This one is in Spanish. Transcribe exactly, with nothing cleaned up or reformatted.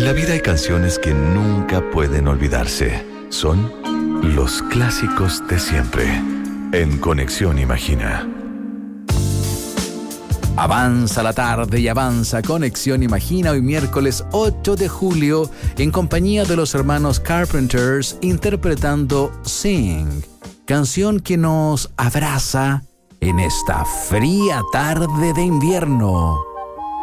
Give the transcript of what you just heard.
En la vida hay canciones que nunca pueden olvidarse. Son los clásicos de siempre. En Conexión Imagina. Avanza la tarde y avanza Conexión Imagina hoy miércoles ocho de julio en compañía de los hermanos Carpenters interpretando Sing, canción que nos abraza en esta fría tarde de invierno.